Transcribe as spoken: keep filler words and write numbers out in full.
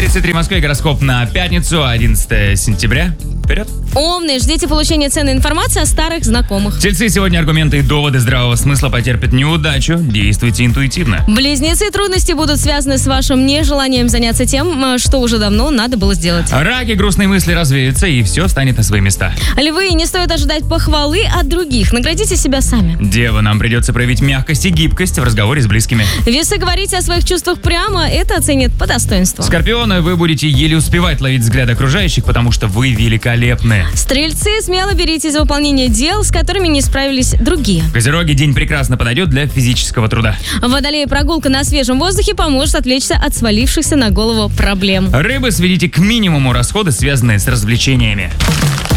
тридцать три в Москве. Гороскоп на пятницу, одиннадцатое сентября. Вперед. Умные, ждите получения ценной информации о старых знакомых. Тельцы, сегодня аргументы и доводы здравого смысла потерпят неудачу. Действуйте интуитивно. Близнецы, трудности будут связаны с вашим нежеланием заняться тем, что уже давно надо было сделать. Раки, грустные мысли развеются, и все станет на свои места. Львы, не стоит ожидать похвалы от других. Наградите себя сами. Девы, нам придется проявить мягкость и гибкость в разговоре с близкими. Весы, говорите о своих чувствах прямо, это оценят по достоинству. Скорпионы, вы будете еле успевать ловить взгляд окружающих, потому что вы великолепны. Стрельцы, смело беритесь за выполнение дел, с которыми не справились другие. Козероги, день прекрасно подойдет для физического труда. Водолеи, прогулка на свежем воздухе поможет отвлечься от свалившихся на голову проблем. Рыбы, сведите к минимуму расходы, связанные с развлечениями.